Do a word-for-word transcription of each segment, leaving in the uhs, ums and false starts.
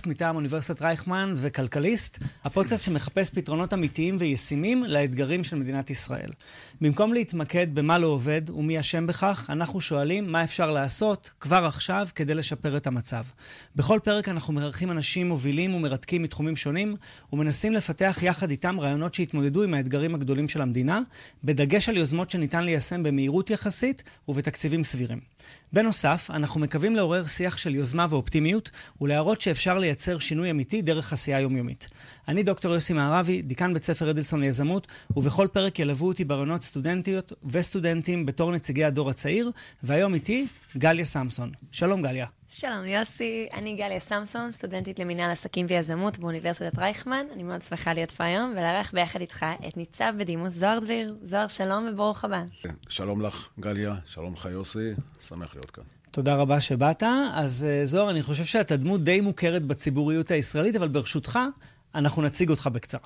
פודקאסט מטעם אוניברסיטת רייכמן וכלכליסט, הפודקאסט שמחפש פתרונות אמיתיים וישימים לאתגרים של מדינת ישראל. במקום להתמקד במה לא עובד ומי אשם בכך, אנחנו שואלים מה אפשר לעשות כבר עכשיו כדי לשפר את המצב. בכל פרק אנחנו מארחים אנשים מובילים ומרתקים מתחומים שונים, ומנסים לפתח יחד איתם רעיונות שהתמודדו עם האתגרים הגדולים של המדינה, בדגש על יוזמות שניתן ליישם במהירות יחסית ובתקציבים סבירים. בנוסף, אנחנו מקווים לעורר שיח של יוזמה ואופטימיות, ולהראות שאפשר לייצר שינוי אמיתי דרך עשייה יומיומית. אני דוקטור יוסי מערבי, דיקן בית ספר אדלסון ליזמות, ובכל פרק ילוו אותי ברעיונות סטודנטיות וסטודנטים בתור נציגי הדור הצעיר, והיום איתי גליה סמסון. שלום גליה. שלום יוסי, אני גליה סמסון, סטודנטית למינהל עסקים ויזמות באוניברסיטת רייכמן. אני מאוד שמחה להיות פה היום ולארח ביחד איתך את ניצב בדימוס זוהר דביר. זוהר, שלום וברוך הבא. שלום לך גליה, שלום לך יוסי, שמח להיות כאן. תודה רבה שבאת. אז זוהר, אני חושב שאתה דמות די מוכרת בציבוריות הישראלית, אבל ברשותך אנחנו נציג אותך בקצרה.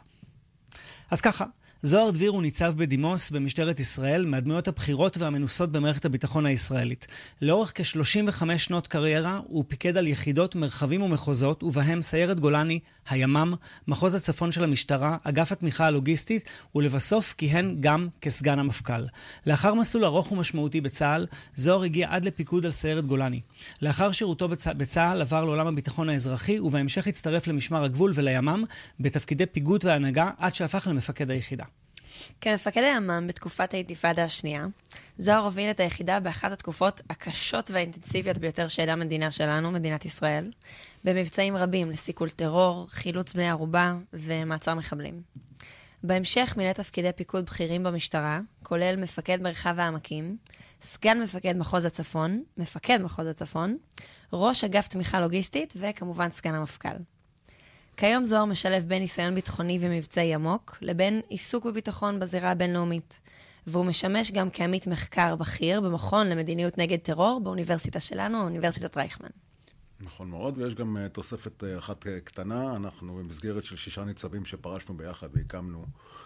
אז ככה, זוהר דביר הוא ניצב בדימוס במשטרת ישראל, מהדמויות הבכירות והמנוסות במערכת הביטחון הישראלית. לאורך כ-שלושים וחמש שנות קריירה הוא פיקד על יחידות מרחבים ומחוזות, ובהם סיירת גולני, הימ"מ, מחוז הצפון של המשטרה, אגף התמיכה הלוגיסטית, ולבסוף כיהן גם כסגן המפכ"ל. לאחר מסלול ארוך ומשמעותי בצה"ל, זוהר הגיע עד לפיקוד על סיירת גולני. לאחר שירותו בצ... בצה"ל עבר לעולם הביטחון האזרחי, ובהמשך הצטרף למשמר הגבול ולימ"מ בתפקידי פיגוד והנהגה, עד שהפך למפקד היחידה. כמפקד הימ"מ בתקופת האינתיפאדה השנייה, זוהר הוביל את היחידה באחת התקופות הקשות והאינטנסיביות ביותר של המדינה שלנו, מדינת ישראל, במבצעים רבים לסיכול טרור, חילוץ בני ערובה ומעצר מחבלים. בהמשך מילא תפקידי פיקוד בכירים במשטרה, כולל מפקד מרחב העמקים, סגן מפקד מחוז הצפון, מפקד מחוז הצפון, ראש אגף תמיכה לוגיסטית וכמובן סגן המפכ"ל. כיום זוהר משלב בין ניסיון ביטחוני ומבצעי עמוק, לבין עיסוק בביטחון בזירה הבינלאומית. והוא משמש גם כעמית מחקר בכיר במכון למדיניות נגד טרור באוניברסיטה שלנו, אוניברסיטת רייכמן. נכון מאוד, ויש גם תוספת אחת קטנה. אנחנו במסגרת של שישה ניצבים שפרשנו ביחד והקמנו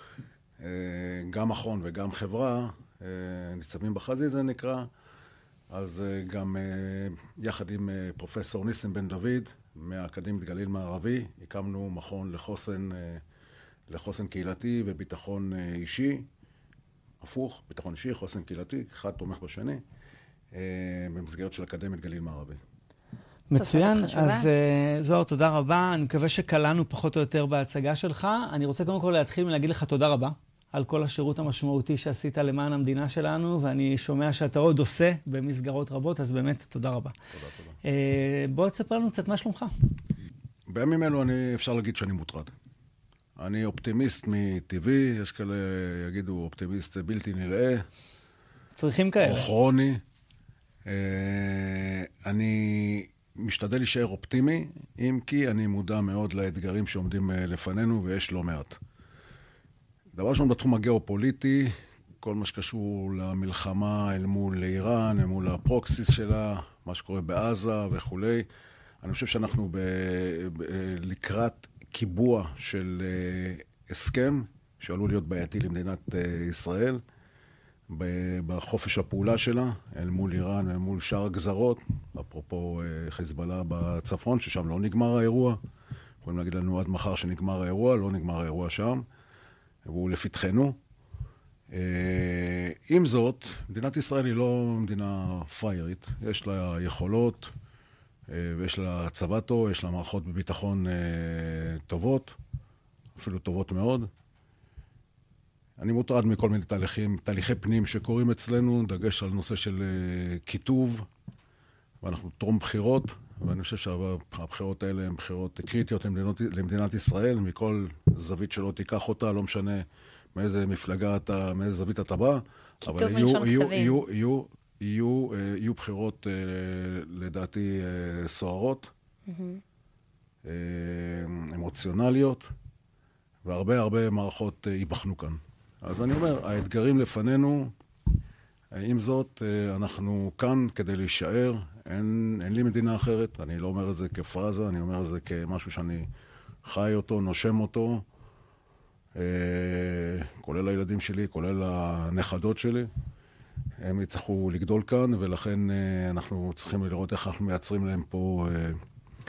גם מכון וגם חברה, ניצבים בחזית זה נקרא. אז גם יחד עם פרופסור ניסים בן דוד, מהאקדמית גליל מערבי, הקמנו מכון לחוסן, לחוסן קהילתי וביטחון אישי, הפוך, ביטחון אישי, חוסן קהילתי, אחד תומך בשני, במסגרת של אקדמית גליל מערבי. מצוין, אז זוהר, תודה רבה, אני מקווה שקלענו פחות או יותר בהצגה שלך. אני רוצה קודם כל להתחיל ולהגיד לך תודה רבה על כל השירות המשמעותי שעשית למען המדינה שלנו, ואני שומע שאתה עוד עושה במסגרות רבות, אז באמת תודה רבה. תודה, תודה. בוא תספר לנו קצת מה שלומך. בימים אלו אני אפשר להגיד שאני מוטרד. אני אופטימיסט מטבעי, יש כאלה יגידו אופטימיסט בלתי נראה. צריכים כאלה. או כרוני. אני משתדל להישאר אופטימי, אם כי אני מודע מאוד לאתגרים שעומדים לפנינו, ויש לא מעט. דבר ראשון בתחום הגיאופוליטי, כל מה שקשור למלחמה אל מול איראן, אל מול הפרוקסיס שלה, מה שקורה בעזה וכו'. אני חושב שאנחנו ב, ב, לקראת קיבוע של הסכם שעלול להיות בעייתי למדינת ישראל, בחופש הפעולה שלה, אל מול איראן, אל מול שאר הגזרות, אפרופו חיזבאללה בצפון, ששם לא נגמר האירוע. יכולים להגיד לנו עד מחר שנגמר האירוע, לא נגמר האירוע שם, והוא לפתחנו. עם זאת, מדינת ישראל היא לא מדינה פריירית, יש לה יכולות, ויש לה צבא טוב, יש לה מערכות בביטחון טובות, אפילו טובות מאוד. אני מוטרד מכל מיני תהליכים, תהליכי פנים שקורים אצלנו, דגש על נושא של כיתוב, ואנחנו טרום בחירות, ואני חושב שהבחירות האלה הן בחירות קריטיות למדינות, למדינת ישראל, מכל זווית שלא תיקח אותה, לא משנה מאיזה מפלגה אתה, מאיזה זווית אתה בא, אבל יהיו, יהיו, יהיו, יהיו, יהיו, יהיו בחירות לדעתי סוערות, mm-hmm. אמוציונליות, והרבה הרבה מערכות ייבחנו כאן. אז אני אומר, האתגרים לפנינו, עם זאת, אנחנו כאן כדי להישאר, אין, אין לי מדינה אחרת, אני לא אומר את זה כפרזה, אני אומר את זה כמשהו שאני חי אותו, נושם אותו, כולל הילדים שלי, כולל הנכדות שלי, הם יצטרכו לגדול כאן, ולכן אנחנו צריכים לראות איך אנחנו מייצרים להם פה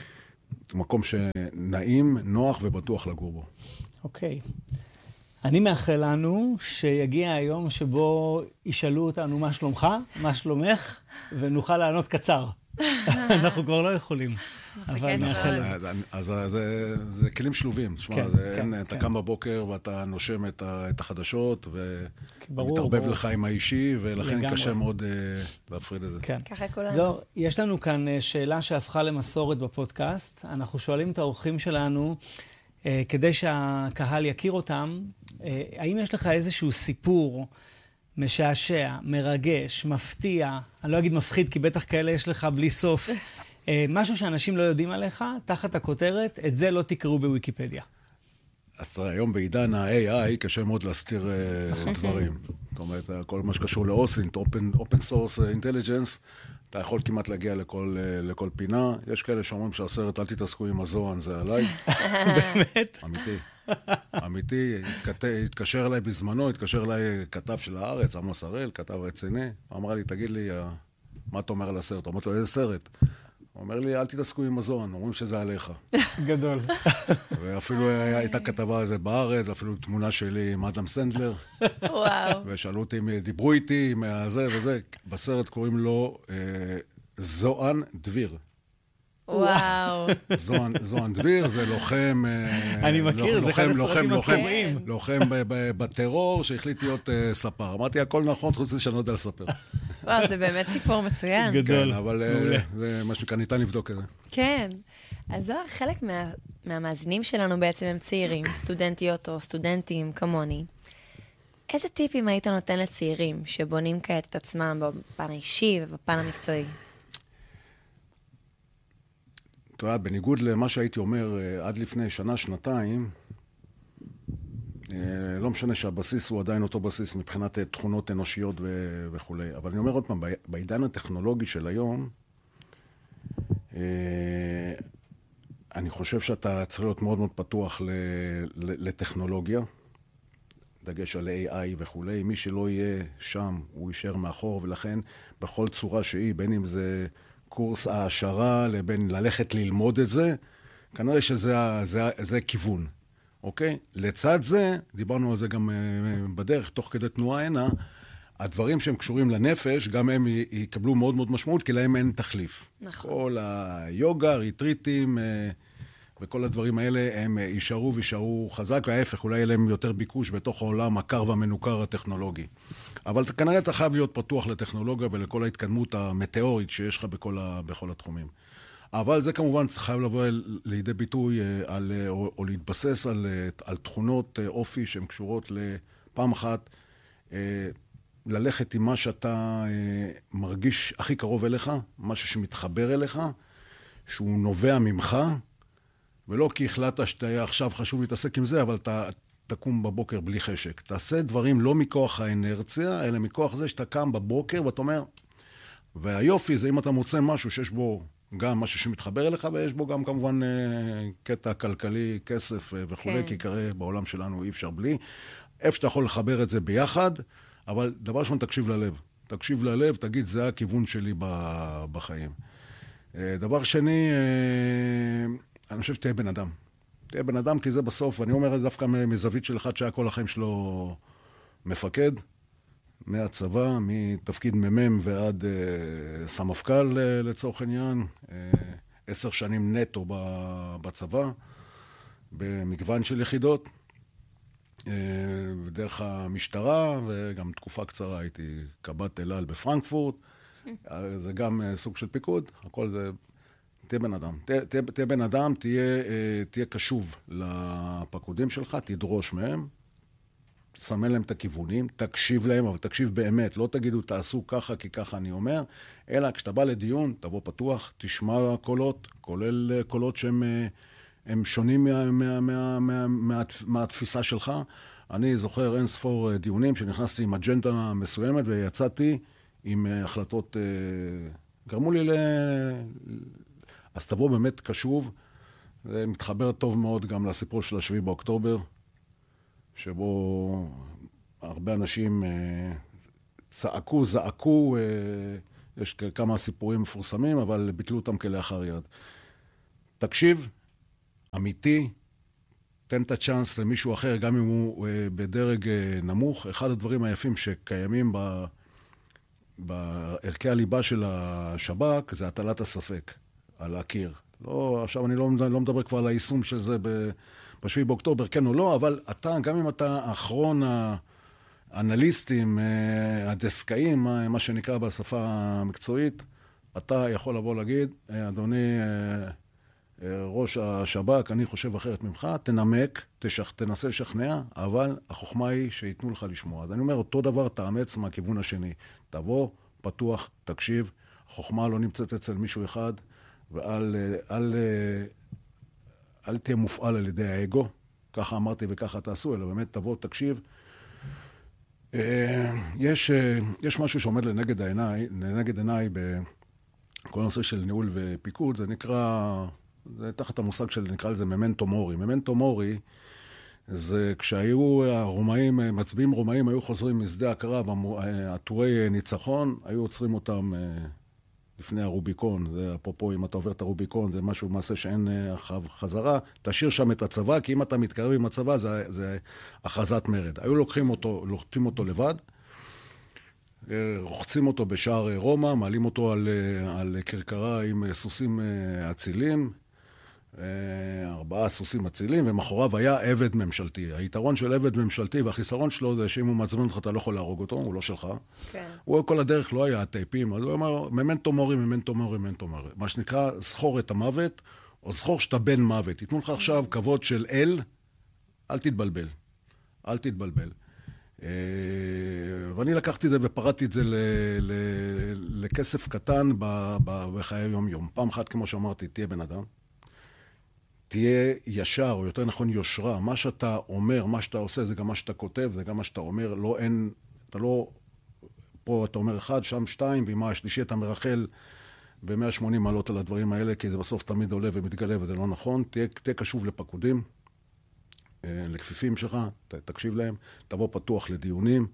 מקום שנעים, נוח ובטוח לגור בו. אוקיי. אני מאחל לנו שיגיע היום שבו ישאלו אותנו מה שלומך, מה שלומך, ונוכל לענות קצר. אנחנו כבר לא יכולים. אבל מאחל לזה. אז זה כלים שלובים. תשמע, אתה קם בבוקר ואתה נושם את החדשות, ומתערבב לך עם האישי, ולכן קשה מאוד להפריד את זה. ככה כולנו. זו, יש לנו כאן שאלה שהפכה למסורת בפודקאסט. אנחנו שואלים את האורחים שלנו, כדי שהקהל יכיר אותם, האם יש לך איזשהו סיפור משעשע, מרגש, מפתיע, אני לא אגיד מפחיד, כי בטח כאלה יש לך בלי סוף, משהו שאנשים לא יודעים עליך, תחת הכותרת, את זה לא תקראו בוויקיפדיה. אז תראה, היום בעידן ה-איי איי קשה מאוד להסתיר דברים. זאת אומרת, כל מה שקשור לאוסינט, Open Source Intelligence, אתה יכול כמעט להגיע לכל, לכל פינה. יש כאלה שאומרים שהסרט, אל תתעסקו עם הזוהן, זה עליי. באמת? אמיתי. אמיתי. התקשר אליי בזמנו, התקשר אליי כתב של הארץ, עמוס הראל, כתב רציני. אמר לי, תגיד לי, מה אתה אומר על הסרט? אמרתי לו, איזה סרט? הוא אומר לי, אל תתעסקו עם הזוהן, אומרים שזה עליך. גדול. ואפילו הייתה כתבה על זה בארץ, אפילו תמונה שלי עם אדם סנדלר. וואו. ושאלו אותי אם דיברו איתי, עם זה וזה. בסרט קוראים לו זוהן דביר. וואו. זוהן דביר זה לוחם... אני מכיר, זה אחד הסרטים הקוראים. לוחם בטרור שהחליט להיות ספר. אמרתי, הכל נכון, חוץ לזה שאני לא יודע לספר. וואו, זה באמת סיפור מצוין. גדול. כן, אבל זה מה שכאן ניתן לבדוק את זה. כן. אז זוהר, חלק מהמאזינים שלנו בעצם הם צעירים, סטודנטיות או סטודנטים כמוני. איזה טיפים היית נותן לצעירים שבונים כעת את עצמם בפן האישי ובפן המקצועי? אתה יודע, בניגוד למה שהייתי אומר עד לפני שנה, שנתיים, לא משנה שהבסיס הוא עדיין אותו בסיס מבחינת תכונות אנושיות וכו'. אבל אני אומר עוד פעם, בעידן הטכנולוגי של היום, אני חושב שאתה צריך להיות מאוד מאוד פתוח לטכנולוגיה, דגש על איי איי וכו'. מי שלא יהיה שם, הוא יישאר מאחור, ולכן בכל צורה שהיא, בין אם זה קורס העשרה, לבין ללכת ללמוד את זה, כנראה שזה זה, זה כיוון. אוקיי? לצד זה, דיברנו על זה גם בדרך, תוך כדי תנועה הנה, הדברים שהם קשורים לנפש, גם הם יקבלו מאוד מאוד משמעות, כי להם אין תחליף. נכון. כל היוגה, ריטריטים, וכל הדברים האלה, הם יישארו וישארו חזק, וההפך, אולי יהיה להם יותר ביקוש בתוך העולם הקר והמנוכר הטכנולוגי. אבל כנראה אתה חייב להיות פתוח לטכנולוגיה ולכל ההתקדמות המטאורית שיש לך בכל, ה, בכל התחומים. אבל זה כמובן חייב לבוא לידי ביטוי על, או, או להתבסס על, על תכונות אופי שהן קשורות לפעם אחת, ללכת עם מה שאתה מרגיש הכי קרוב אליך, משהו שמתחבר אליך, שהוא נובע ממך, ולא כי החלטת שאתה עכשיו חשוב להתעסק עם זה, אבל אתה תקום בבוקר בלי חשק. תעשה דברים לא מכוח האנרציה, אלא מכוח זה שאתה קם בבוקר ואתה אומר, והיופי זה אם אתה מוצא משהו שיש בו גם משהו שמתחבר אליך, ויש בו גם כמובן קטע כלכלי, כסף וכו', כן. כי כרגע בעולם שלנו אי אפשר בלי. איפה שאתה יכול לחבר את זה ביחד, אבל דבר ראשון תקשיב ללב. תקשיב ללב, תגיד, זה הכיוון שלי בחיים. דבר שני, אני חושב שתהיה בן אדם. תהיה בן אדם, כי זה בסוף, ואני אומר את זה דווקא מזווית של אחד שהיה כל החיים שלו מפקד, מהצבא, מתפקיד ממם ועד uh, סמפכ"ל uh, לצורך עניין, uh, עשר שנים נטו בצבא, במגוון של יחידות, uh, בדרך המשטרה, וגם תקופה קצרה הייתי קב"ט אל על בפרנקפורט, זה גם uh, סוג של פיקוד, הכל זה, תהיה בן אדם. תהיה, תהיה, תהיה בן אדם, תהיה, uh, תהיה קשוב לפקודים שלך, תדרוש מהם, תסמן להם את הכיוונים, תקשיב להם, אבל תקשיב באמת, לא תגידו תעשו ככה כי ככה אני אומר, אלא כשאתה בא לדיון, תבוא פתוח, תשמע קולות, כולל קולות שהם הם שונים מה, מה, מה, מה, מה, מהתפיסה שלך. אני זוכר אין ספור דיונים שנכנסתי עם אג'נדה מסוימת ויצאתי עם החלטות, גרמו לי ל... אז תבוא באמת קשוב, זה מתחבר טוב מאוד גם לסיפור של השביעי באוקטובר, שבו הרבה אנשים צעקו, זעקו, יש כמה סיפורים מפורסמים, אבל ביטלו אותם כלאחר יד. ת, תקשיב, אמיתי, תן את הצ'אנס למישהו אחר, גם אם הוא בדרג נמוך. אחד הדברים היפים שקיימים ב... בערכי הליבה של השב"כ, זה הטלת הספק על הקיר. לא, עכשיו אני לא, לא מדבר כבר על היישום של זה בשביעי באוקטובר, כן או לא, אבל אתה, גם אם אתה אחרון האנליסטים, הדסקאים, מה שנקרא בשפה המקצועית, אתה יכול לבוא להגיד, אדוני ראש השב"כ, אני חושב אחרת ממך, תנמק, תשכ, תנסה לשכנע, אבל החוכמה היא שיתנו לך לשמוע. אז אני אומר, אותו דבר תאמץ מהכיוון השני. תבוא, פתוח, תקשיב, החוכמה לא נמצאת אצל מישהו אחד, ואל אל, אל תהיה מופעל על ידי האגו, ככה אמרתי וככה תעשו, אלא באמת תבוא, תקשיב. יש, יש משהו שעומד לנגד העיניי, לנגד עיניי בכל נושא של ניהול ופיקוד, זה נקרא, זה תחת המושג של, נקרא לזה ממנטו מורי. ממנטו מורי זה כשהיו הרומאים, מצביעים רומאים, היו חוזרים משדה הקרב, עטורי ניצחון, היו עוצרים אותם לפני הרוביקון. זה אפרופו, אם אתה עובר את הרוביקון, זה משהו מעשה שאין חזרה. תשאיר שם את הצבא, כי אם אתה מתקרב עם הצבא, זה, זה הכרזת מרד. היו לוקחים אותו, לוקחים אותו לבד, רוחצים אותו בשער רומא, מעלים אותו על, על כרכרה עם סוסים אצילים, ארבעה סוסים אצילים, ומאחוריו היה עבד ממשלתי. היתרון של עבד ממשלתי והחיסרון שלו זה שאם הוא מעצבן אותך, אתה לא יכול להרוג אותו, הוא לא שלך. כן. הוא כל הדרך לא היה הטייפים, אז הוא אמר, ממנטו מורי, ממנטו מורי, ממנטו מורי. מה שנקרא, זכור את המוות, או זכור שאתה בן מוות. יתנו לך עכשיו כבוד של אל, אל תתבלבל. אל תתבלבל. ואני לקחתי את זה ופרטתי את זה לכסף קטן בחיי היום-יום. פעם אחת, כמו שאמרתי, תהיה בן אדם. תהיה ישר, או יותר נכון יושרה. מה שאתה אומר, מה שאתה עושה, זה גם מה שאתה כותב, זה גם מה שאתה אומר. לא אין, אתה לא, פה אתה אומר אחד, שם שתיים, ועם השלישי אתה מרחל ב-מאה ושמונים מעלות על הדברים האלה, כי זה בסוף תמיד עולה ומתגלה, וזה לא נכון. תהיה, תהיה קשוב לפקודים, לכפיפים שלך, תקשיב להם, תבוא פתוח לדיונים,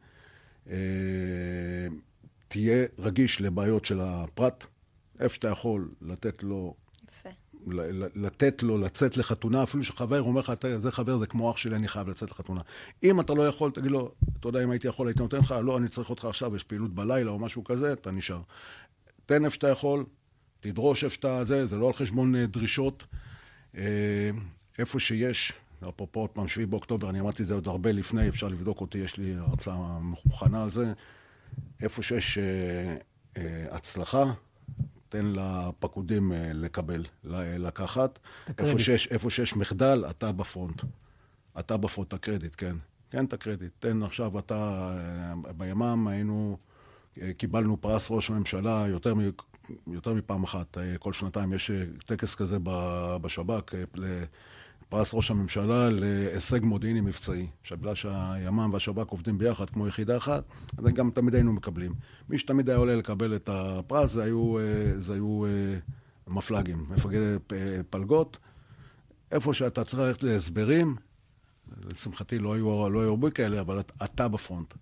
תהיה רגיש לבעיות של הפרט, איפה שאתה יכול לתת לו, יפה. לתת לו לצאת לחתונה, אפילו שחבר אומר לך, זה חבר, זה כמו אח שלי, אני חייב לצאת לחתונה. אם אתה לא יכול, תגיד לו, אתה יודע, אם הייתי יכול, הייתי נותן לך, לא, אני צריך אותך עכשיו, יש פעילות בלילה או משהו כזה, אתה נשאר. תן איפה שאתה יכול, תדרוש איפה שאתה, זה, זה לא על חשבון דרישות, איפה שיש, אפרופו עוד פעם, שביעי באוקטובר, אני אמרתי את זה עוד הרבה לפני, אפשר לבדוק אותי, יש לי הרצאה מוכנה על זה. איפה שיש אה, אה, הצלחה, תן לפקודים אה, לקבל, לקחת. איפה שיש, איפה שיש מחדל, אתה בפרונט. אתה בפרונט, את הקרדיט, כן. כן, את הקרדיט. תן עכשיו, אתה, אה, בימם היינו, אה, קיבלנו פרס ראש הממשלה יותר, מ, יותר מפעם אחת. אה, כל שנתיים יש טקס כזה בשב"כ, אה, פרס ראש הממשלה להישג מודיעיני מבצעי. עכשיו, בגלל שהימ"מ והשב"כ עובדים ביחד כמו יחידה אחת, אז גם תמיד היינו מקבלים. מי שתמיד היה עולה לקבל את הפרס, זה היו, זה היו מפלגים, מפקדי פלגות. איפה שאתה צריך ללכת להסברים, לשמחתי לא היו, לא היו הרבה כאלה, אבל אתה בפרונט.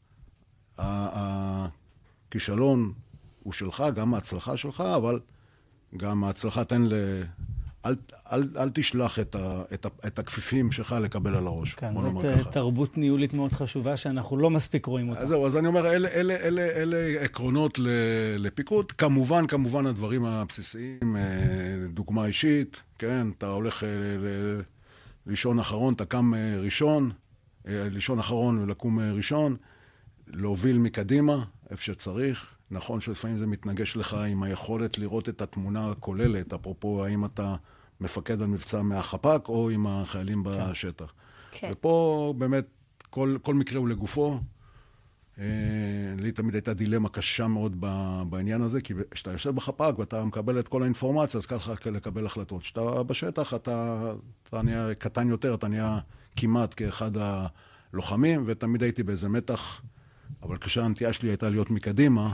הכישלון הוא שלך, גם ההצלחה שלך, אבל גם ההצלחה תן ל... אל, אל, אל תשלח את, ה, את, ה, את הכפיפים שלך לקבל על הראש. כן, זאת תרבות ניהולית מאוד חשובה שאנחנו לא מספיק רואים אותה. אז זהו, אז אני אומר, אלה, אלה, אלה, אלה עקרונות לפיקוד. כמובן, כמובן הדברים הבסיסיים, דוגמה אישית, כן, אתה הולך לישון אחרון, אתה קם ראשון, לישון אחרון ולקום ראשון, להוביל מקדימה, איפה שצריך. נכון שלפעמים זה מתנגש לך עם היכולת לראות את התמונה הכוללת, אפרופו האם אתה מפקד על מבצע מהחפ"ק או עם החיילים כן. בשטח. כן. ופה באמת כל, כל מקרה הוא לגופו. לי תמיד הייתה דילמה קשה מאוד בעניין הזה, כי כשאתה יושב בחפ"ק ואתה מקבל את כל האינפורמציה, אז ככה לקבל החלטות. כשאתה בשטח, אתה, אתה נהיה קטן יותר, אתה נהיה כמעט כאחד הלוחמים, ותמיד הייתי באיזה מתח, אבל כשהנטייה שלי הייתה להיות מקדימה,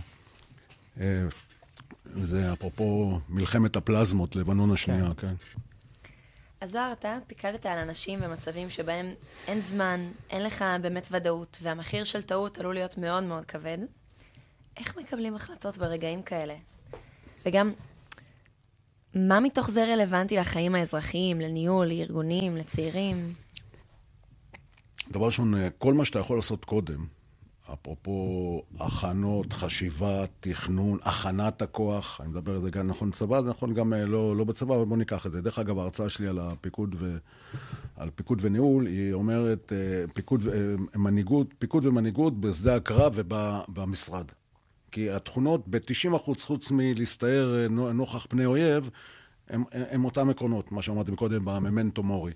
וזה אפרופו מלחמת הפלזמות, לבנון השנייה, כן. אז זוהר, אתה פיקדת על אנשים במצבים שבהם אין זמן, אין לך באמת ודאות, והמחיר של טעות עלול להיות מאוד מאוד כבד. איך מקבלים החלטות ברגעים כאלה? וגם, מה מתוך זה רלוונטי לחיים האזרחיים, לניהול, לארגונים, לצעירים? דבר ראשון, כל מה שאתה יכול לעשות קודם, אפרופו הכנות, חשיבה, תכנון, הכנת הכוח, אני מדבר על זה גם נכון בצבא, זה נכון גם לא, לא בצבא, אבל בוא ניקח את זה. דרך אגב, ההרצאה שלי על הפיקוד ו, על פיקוד וניהול, היא אומרת פיקוד, מנהיגות, פיקוד ומנהיגות בשדה הקרב ובמשרד. כי התכונות ב-תשעים אחוז חוץ מלהסתער נוכח פני אויב, הם, הם אותם עקרונות, מה שאמרתי מקודם בממנטו מורי.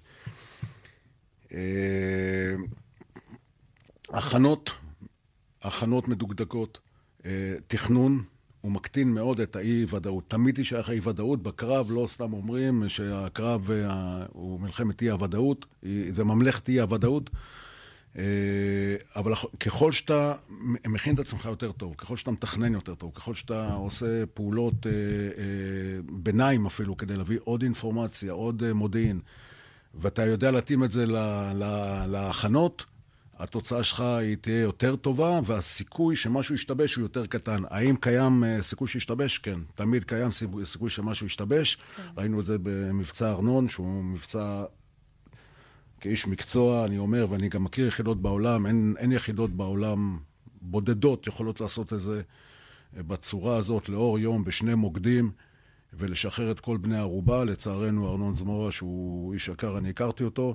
הכנות, הכנות מדוקדקות, תכנון, הוא מקטין מאוד את האי-ודאות. תמיד תישאר אי-ודאות, בקרב לא סתם אומרים שהקרב הוא מלחמת אי-הוודאות, זה ממלכת אי-הוודאות, אבל ככל שאתה מכין את עצמך יותר טוב, ככל שאתה מתכנן יותר טוב, ככל שאתה עושה פעולות ביניים אפילו כדי להביא עוד אינפורמציה, עוד מודיעין, ואתה יודע להתאים את זה להכנות, התוצאה שלך היא תהיה יותר טובה, והסיכוי שמשהו ישתבש הוא יותר קטן. האם קיים סיכוי שישתבש? כן. תמיד קיים סיכוי שמשהו ישתבש. כן. ראינו את זה במבצע ארנון, שהוא מבצע כאיש מקצוע, אני אומר, ואני גם מכיר יחידות בעולם, אין, אין יחידות בעולם בודדות יכולות לעשות את זה בצורה הזאת, לאור יום, בשני מוקדים, ולשחרר את כל בני ערובה. לצערנו, ארנון זמורה, שהוא איש יקר, אני הכרתי אותו,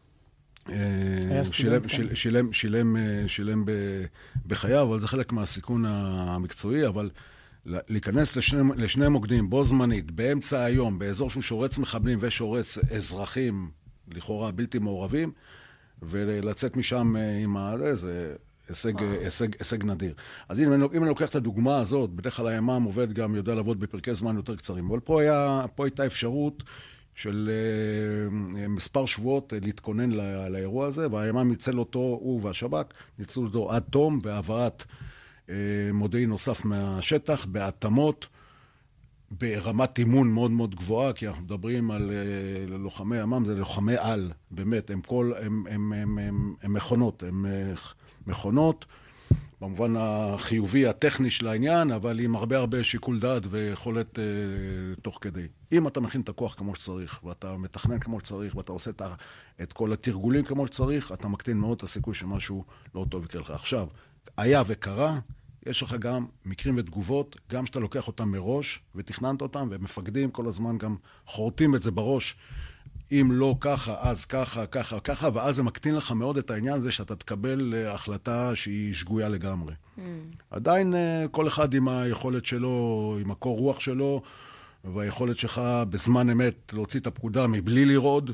שילם, שילם, שילם, שילם, שילם בחייו, אבל זה חלק מהסיכון המקצועי, אבל להיכנס לשני, לשני מוקדים, בו זמנית, באמצע היום, באזור שהוא שורץ מחבלים ושורץ אזרחים, לכאורה בלתי מעורבים, ולצאת משם עם הזה, זה הישג, הישג, הישג נדיר. אז אם אני, אם אני לוקח את הדוגמה הזאת, בדרך כלל הימ"מ עובד גם, יודע לעבוד בפרקי זמן יותר קצרים, אבל פה, היה, פה הייתה אפשרות של uh, מספר שבועות uh, להתכונן לא, לאירוע הזה, והימ"מ ניצל אותו, הוא והשב"כ, ניצלו אותו עד תום, בהעברת uh, מודיעין נוסף מהשטח, בהתאמות, ברמת אימון מאוד מאוד גבוהה, כי אנחנו מדברים על uh, לוחמי ימ"מ, זה לוחמי על, באמת, הם, כל, הם, הם, הם, הם, הם מכונות, הם uh, מכונות, במובן החיובי, הטכני של העניין, אבל עם הרבה הרבה שיקול דעת ויכולת אה, תוך כדי. אם אתה מכין את הכוח כמו שצריך, ואתה מתכנן כמו שצריך, ואתה עושה את, את כל התרגולים כמו שצריך, אתה מקטין מאוד את הסיכוי שמשהו לא טוב יקרה לך. עכשיו, היה וקרה, יש לך גם מקרים ותגובות, גם שאתה לוקח אותם מראש, ותכננת אותם, ומפקדים כל הזמן גם חורטים את זה בראש, אם לא ככה, אז ככה, ככה, ככה, ואז זה מקטין לך מאוד את העניין הזה שאתה תקבל החלטה שהיא שגויה לגמרי. Mm. עדיין כל אחד עם היכולת שלו, עם הקור רוח שלו, והיכולת שלך בזמן אמת להוציא את הפקודה מבלי לרעוד,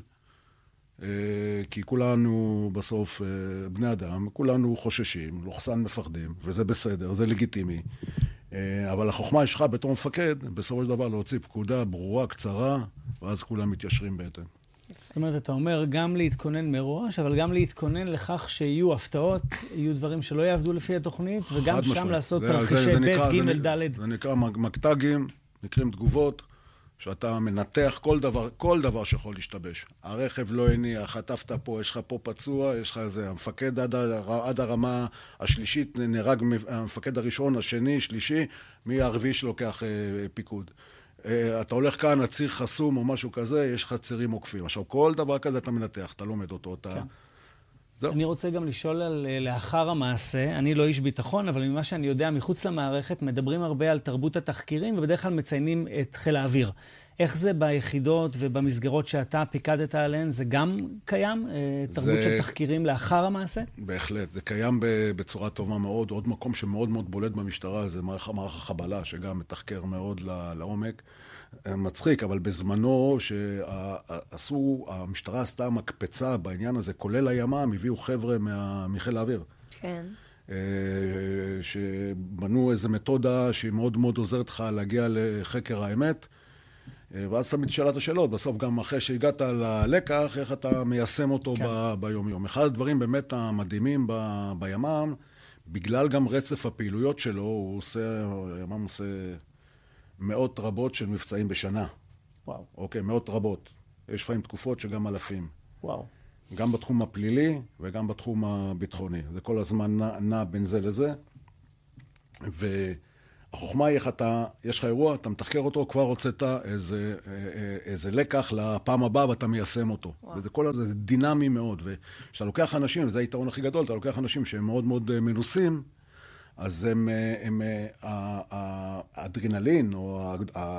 כי כולנו בסוף בני אדם, כולנו חוששים, לוחסן מפחדים, וזה בסדר, זה לגיטימי. אבל החוכמה שלך בתור מפקד, בסופו של דבר להוציא פקודה ברורה, קצרה, ואז כולם מתיישרים בהתאם. זאת אומרת, אתה אומר גם להתכונן מראש, אבל גם להתכונן לכך שיהיו הפתעות, יהיו דברים שלא יעבדו לפי התוכנית, וגם שם משמעית. לעשות תרחישי ב' ג' ד'. זה נקרא מקטגים, נקראים תגובות, שאתה מנתח כל דבר, כל דבר שיכול להשתבש. הרכב לא הניע, חטפת פה, יש לך פה פצוע, יש לך איזה, המפקד עד, עד הרמה השלישית, נהרג המפקד הראשון, השני, שלישי, מי הרביעי שלוקח אה, פיקוד. אתה הולך כאן, הציר חסום או משהו כזה, יש לך צירים עוקפים. עכשיו, כל דבר כזה אתה מנתח, אתה לומד אותו, אתה... כן. אני רוצה גם לשאול על לאחר המעשה, אני לא איש ביטחון, אבל ממה שאני יודע, מחוץ למערכת, מדברים הרבה על תרבות התחקירים, ובדרך כלל מציינים את חיל האוויר. איך זה ביחידות ובמסגרות שאתה פיקדת עליהן? זה גם קיים? תרבות זה... של תחקירים לאחר המעשה? בהחלט, זה קיים בצורה טובה מאוד. עוד מקום שמאוד מאוד בולט במשטרה, זה מערך, מערך החבלה, שגם מתחקר מאוד לעומק. מצחיק, אבל בזמנו שעשו, המשטרה עשתה מקפצה בעניין הזה, כולל הימ"מ, הביאו חבר'ה מה, מחיל האוויר. כן. שבנו איזו מתודה שהיא מאוד מאוד עוזרת לך להגיע לחקר האמת. ואז תמיד שאלת השאלות, בסוף גם אחרי שהגעת ללקח, איך אתה מיישם אותו כן. ב- ביום יום. אחד הדברים באמת המדהימים ב- בימ"מ, בגלל גם רצף הפעילויות שלו, הוא עושה, הימ"מ עושה מאות רבות של מבצעים בשנה. וואו. אוקיי, מאות רבות. יש לפעמים תקופות שגם אלפים. וואו. גם בתחום הפלילי וגם בתחום הביטחוני. זה כל הזמן נע, נע בין זה לזה. ו... החוכמה היא איך אתה, יש לך אירוע, אתה מתחקר אותו, כבר הוצאת איזה, איזה לקח לפעם הבאה ואתה מיישם אותו. וואו. וזה כל הזה, זה דינמי מאוד. וכשאתה לוקח אנשים, וזה היתרון הכי גדול, אתה לוקח אנשים שהם מאוד מאוד מנוסים, אז הם, הם, האדרנלין או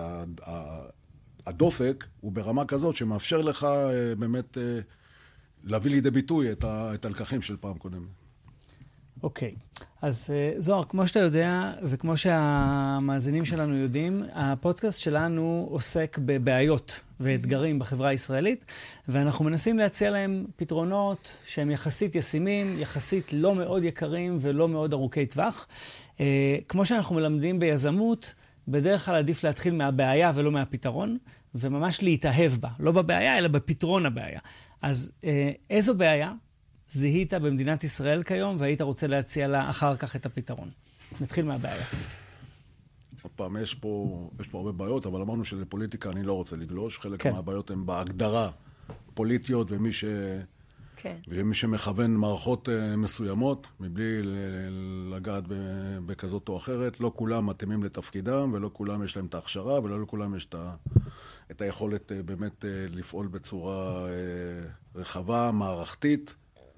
הדופק הוא ברמה כזאת שמאפשר לך באמת להביא לידי ביטוי את הלקחים של פעם קודם. אוקיי, אז זוהר, כמו שאתה יודע וכמו שהמאזינים שלנו יודעים, הפודקאסט שלנו עוסק בבעיות ואתגרים בחברה הישראלית, ואנחנו מנסים להציע להם פתרונות שהם יחסית ישימים, יחסית לא מאוד יקרים ולא מאוד ארוכי טווח. כמו שאנחנו מלמדים ביזמות, בדרך כלל עדיף להתחיל מהבעיה ולא מהפתרון, וממש להתאהב בה, לא בבעיה אלא בפתרון הבעיה. אז איזו בעיה זיהית במדינת ישראל כיום, והיית רוצה להציע לה אחר כך את הפתרון? נתחיל מהבעיה. עוד פעם, יש פה, יש פה הרבה בעיות, אבל אמרנו שלפוליטיקה אני לא רוצה לגלוש. חלק כן. מהבעיות הן בהגדרה פוליטיות, ומי, ש... כן. ומי שמכוון מערכות מסוימות, מבלי לגעת בכזאת או אחרת. לא כולם מתאימים לתפקידם, ולא כולם יש להם את ההכשרה, ולא לכולם יש את, ה... את היכולת באמת לפעול בצורה רחבה, מערכתית,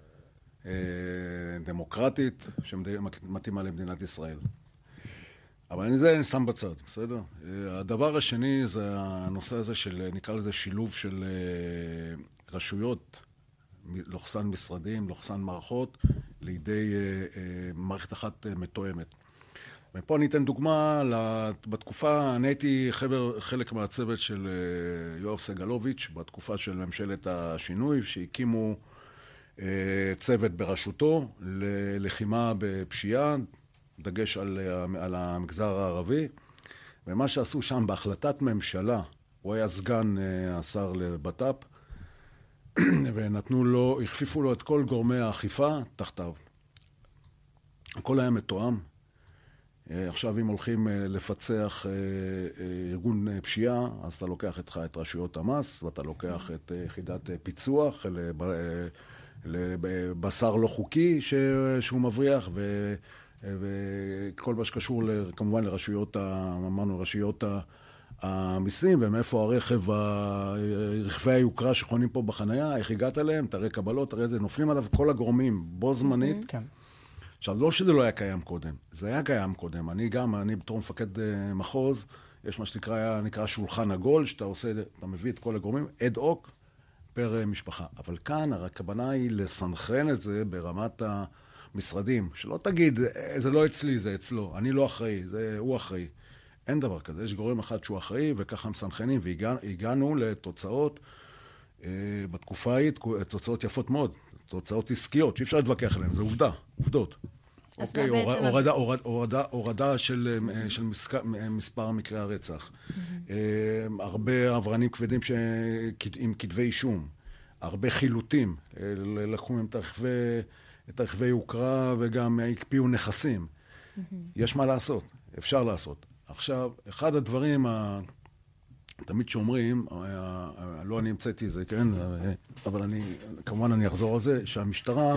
דמוקרטית, שמתאימה למדינת ישראל. אבל אני זה אני שם בצד, בסדר? הדבר השני זה הנושא הזה של, נקרא לזה שילוב של רשויות, לוחסן משרדים, לוחסן מערכות, לידי מערכת אחת מתואמת. ופה אני אתן דוגמה, בתקופה, אני הייתי חבר, חלק מהצוות של יואב סגלוביץ', בתקופה של ממשלת השינוי, שהקימו צוות בראשותו ללחימה בפשיעה, דגש על, על המגזר הערבי, ומה שעשו שם בהחלטת ממשלה, הוא היה סגן השר לבט"פ, ונתנו לו, הכפיפו לו את כל גורמי האכיפה תחתיו. הכל היה מתואם. עכשיו אם הולכים לפצח ארגון פשיעה, אז אתה לוקח איתך את רשויות המס, ואתה לוקח את יחידת פיצוח, לבשר לא חוקי שהוא מבריח, ו... וכל מה שקשור כמובן לרשויות, אמרנו, רשויות המיסים, ומאיפה הרכב, רכבי היוקרה שחונים פה בחנייה, איך הגעת אליהם, תראה קבלות, תראה זה, נופלים עליו כל הגורמים בו זמנית. כן. עכשיו, לא שזה לא היה קיים קודם, זה היה קיים קודם. אני גם, אני בתור מפקד מחוז, יש מה שנקרא, נקרא שולחן עגול, שאתה עושה, אתה מביא את כל הגורמים, אד הוק, פר משפחה. אבל כאן הכוונה היא לסנכרן את זה ברמת המשרדים, שלא תגיד, זה לא אצלי, זה אצלו, אני לא אחראי, זה הוא אחראי. אין דבר כזה, יש גורם אחד שהוא אחראי, וככה מסנכרנים, והגענו לתוצאות, בתקופה ההיא, תוצאות יפות מאוד, תוצאות עסקיות, שאי אפשר להתווכח עליהן, זה עובדה, עובדות. אז אוקיי, מה בעצם... הורדה, הורדה, הורדה, הורדה של, של מסק, מספר מקרי הרצח. Mm-hmm. הרבה עברנים כבדים ש... עם כתבי אישום. הרבה חילוטים. לקחו מהם את הרכבי יוקרה וגם הקפיאו נכסים. Mm-hmm. יש מה לעשות, אפשר לעשות. עכשיו, אחד הדברים, ה... תמיד שאומרים, לא אני המצאתי זה, כן? אבל אני, כמובן אני אחזור על זה, שהמשטרה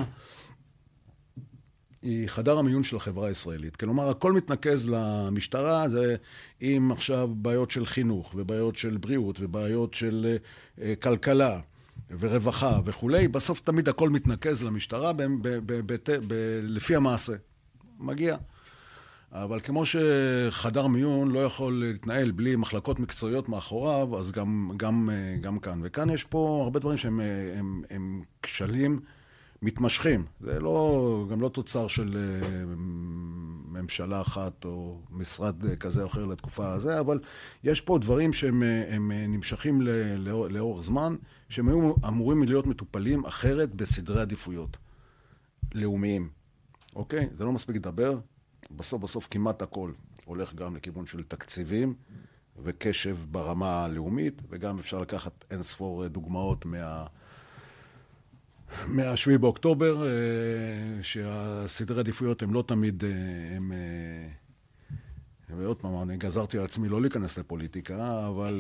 היא חדר המיון של החברה הישראלית. כלומר, הכל מתנקז למשטרה, זה עם עכשיו בעיות של חינוך, ובעיות של בריאות, ובעיות של כלכלה, ורווחה וכולי. בסוף תמיד הכל מתנקז למשטרה ב- ב- ב- ב- ב- לפי המעשה. מגיע. אבל כמו שחדר מיון לא יכול להתנהל בלי מחלקות מקצועיות מאחוריו, אז גם, גם, גם כאן. וכאן יש פה הרבה דברים שהם הם, הם כשלים מתמשכים. זה לא, גם לא תוצר של ממשלה אחת או משרד כזה או אחר לתקופה הזה, אבל יש פה דברים שהם הם נמשכים לאור, לאור זמן, שהם היו אמורים להיות מטופלים אחרת בסדרי עדיפויות לאומיים. אוקיי? זה לא מספיק לדבר. בסוף בסוף כמעט הכל הולך גם לכיוון של תקציבים וקשב ברמה הלאומית, וגם אפשר לקחת אין ספור דוגמאות מה... מהשביעי באוקטובר, שהסדרי עדיפויות הם לא תמיד, הם... ועוד פעם, אני גזרתי על עצמי לא להיכנס לפוליטיקה, אבל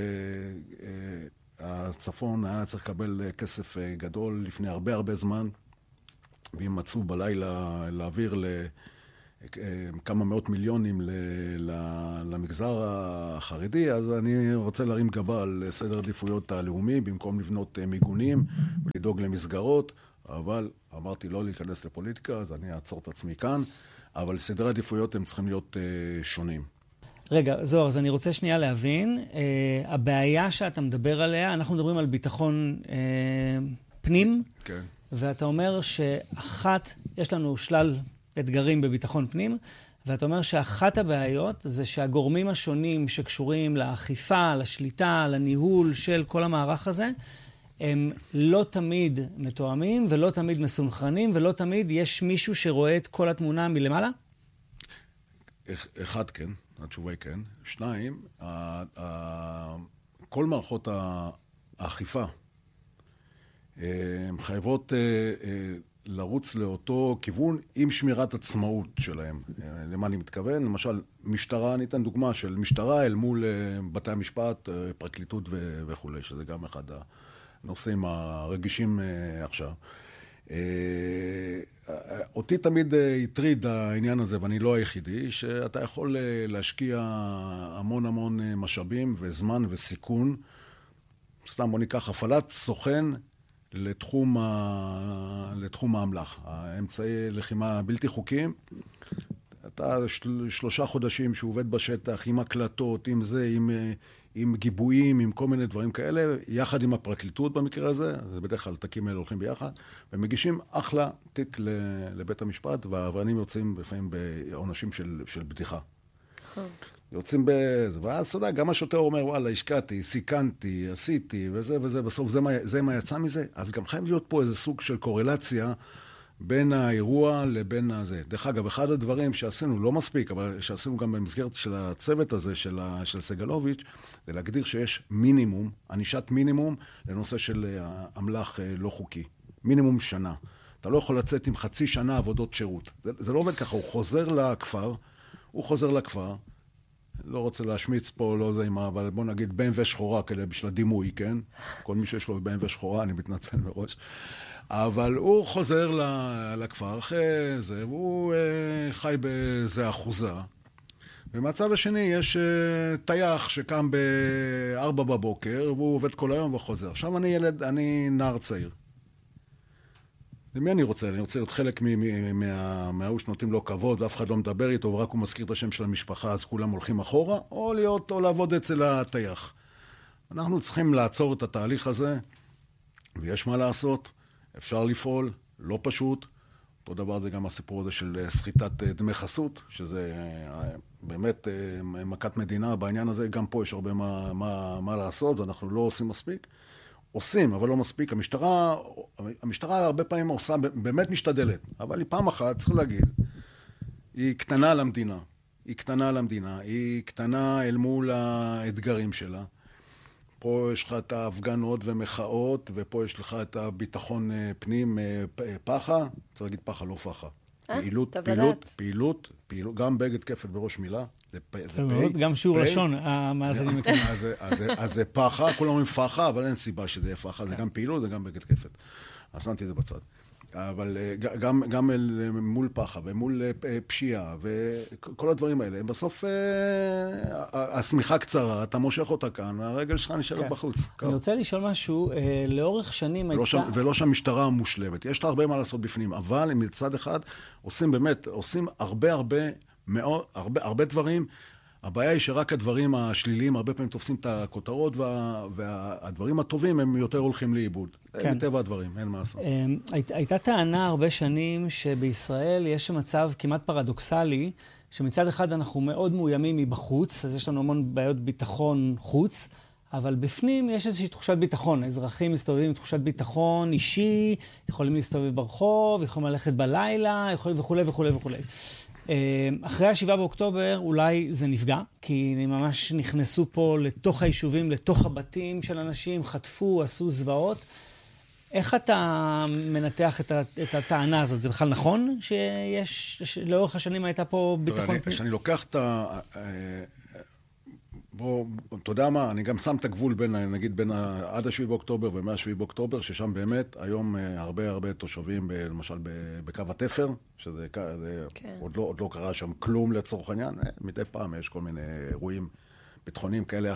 הצפון היה צריך לקבל כסף גדול לפני הרבה הרבה זמן, והם מצאו בלילה להעביר ל... כמה מאות מיליונים למגזר החרדי, אז אני רוצה להרים גבה על סדר עדיפויות הלאומי, במקום לבנות מיגונים ולדאוג למסגרות, אבל אמרתי לא להיכנס לפוליטיקה, אז אני אעצור את עצמי כאן, אבל סדרי עדיפויות הם צריכים להיות שונים. רגע, זוהר, אז אני רוצה שנייה להבין, אה, הבעיה שאתה מדבר עליה, אנחנו מדברים על ביטחון אה, פנים, כן. ואתה אומר שאחת, יש לנו שלל אתגרים בביטחון פנים, ואתה אומר שאחת הבעיות זה שהגורמים השונים שקשורים לאכיפה, לשליטה, לניהול של כל המערך הזה, הם לא תמיד מתואמים ולא תמיד מסונכרנים, ולא תמיד יש מישהו שרואה את כל התמונה מלמעלה? אחד כן. התשובה היא כן. שניים, כל מערכות האכיפה הן חייבות לרוץ לאותו כיוון עם שמירת עצמאות שלהם. למה אני מתכוון? למשל, משטרה, אני אתן דוגמה של משטרה אל מול בתי המשפט, פרקליטות וכו', שזה גם אחד הנושאים הרגישים עכשיו. אותי תמיד הטריד העניין הזה, ואני לא היחידי, שאתה יכול להשקיע המון המון משאבים וזמן וסיכון. סתם בוא ניקח הפעלת סוכן לתחום, ה... לתחום האמל"ח. האמצעי לחימה בלתי חוקיים. אתה של... שלושה חודשים שהוא עובד בשטח עם הקלטות, עם זה, עם... עם גיבויים, עם כל מיני דברים כאלה, יחד עם הפרקליטות במקרה הזה, זה בדרך כלל תיקים האלה הולכים ביחד, ומגישים אחלה תיק לבית המשפט, והעבריינים יוצאים לפעמים בעונשים של, של בדיחה. יוצאים בזה, ואז אתה יודע, גם השוטר אומר, וואלה, השקעתי, סיכנתי, עשיתי, וזה וזה, בסוף זה מה, זה מה יצא מזה, אז גם חייב להיות פה איזה סוג של קורלציה, בין האירוע לבין הזה. דרך אגב, אחד הדברים שעשינו, לא מספיק, אבל שעשינו גם במסגרת של הצוות הזה, של, ה, של סגלוביץ', זה להגדיר שיש מינימום, ענישת מינימום, לנושא של אמל"ח לא חוקי. מינימום שנה. אתה לא יכול לצאת עם חצי שנה עבודות שירות. זה, זה לא עובד ככה, הוא חוזר לכפר, הוא חוזר לכפר, לא רוצה להשמיץ פה, לא זה עם, אבל בוא נגיד בי אם דאבליו שחורה, כאלה בשביל הדימוי, כן? כל מי שיש לו בי אם דאבליו שחורה, אני מתנצל מראש. אבל הוא חוזר לכפר אחרי זה, והוא חי באיזה אחוזה. ומהצד השני יש טייח שקם בארבע בבוקר, והוא עובד כל היום וחוזר. עכשיו אני ילד, אני נער צעיר. למי אני רוצה? אני רוצה להיות חלק מההוא שנותנים לו כבוד, ואף אחד לא מדבר איתו, ורק הוא מזכיר את השם של המשפחה, אז כולם הולכים אחורה, או להיות, או לעבוד אצל הטייח. אנחנו צריכים לעצור את התהליך הזה, ויש מה לעשות. אפשר לפעול, לא פשוט. אותו דבר זה גם הסיפור הזה של סחיטת דמי חסות, שזה באמת מכת מדינה בעניין הזה. גם פה יש הרבה מה, מה, מה לעשות, ואנחנו לא עושים מספיק. עושים, אבל לא מספיק. המשטרה, המשטרה הרבה פעמים עושה, באמת משתדלת. אבל היא פעם אחת, צריך להגיד, היא קטנה על המדינה. היא קטנה על המדינה. היא קטנה אל מול האתגרים שלה. פה יש לך את ההפגנות ומחאות, ופה יש לך את הביטחון פנים, פחה, צריך להגיד פחה, לא פחה. פעילות, פעילות, פעילות, פעילות, גם בגד כפת בראש מילה, זה פי. גם שיעור לשון, המאזינים מכירים. אז זה פחה, כולם אומרים פחה, אבל אין סיבה שזה יהיה פחה, זה גם פעילות, זה גם בגד כפת. אז שמתי את זה בצד. אבל גם, גם מול פחה ומול פשיעה וכל הדברים האלה, בסוף השמיכה קצרה, אתה מושך אותה כאן, הרגל שלך נשארת בחוץ. אני רוצה לשאול משהו, לאורך שנים הייתה... ולא שהמשטרה המושלמת, יש לה הרבה מה לעשות בפנים, אבל מצד אחד עושים באמת, עושים הרבה הרבה מאוד, הרבה, הרבה דברים. הבעיה היא שרק הדברים השליליים הרבה פעמים תופסים את הכותרות, וה, והדברים הטובים הם יותר הולכים לאיבוד. כן. מטבע הדברים, אין מה לעשות. הייתה טענה הרבה שנים שבישראל יש מצב כמעט פרדוקסלי, שמצד אחד אנחנו מאוד מאוימים מבחוץ, אז יש לנו המון בעיות ביטחון חוץ, אבל בפנים יש איזושהי תחושת ביטחון. אזרחים מסתובבים עם תחושת ביטחון אישי, יכולים להסתובב ברחוב, יכולים ללכת בלילה, יכולים וכו' וכו' וכו'. אחרי השבעה באוקטובר אולי זה נפגע, כי הם ממש נכנסו פה לתוך היישובים, לתוך הבתים של אנשים, חטפו, עשו זוועות. איך אתה מנתח את, את הטענה הזאת? זה בכלל נכון שיש, לאורך השנים הייתה פה ביטחון? כשאני לוקח את ה... בוא, אתה יודע מה, אני גם שם את הגבול בין, נגיד, בין עד השביעי באוקטובר ומהשביעי באוקטובר, ששם באמת היום הרבה הרבה תושבים, ב, למשל בקו התפר, שזה כן. עוד, לא, עוד לא קרה שם כלום לצורך העניין, מדי פעם יש כל מיני אירועים ביטחוניים כאלה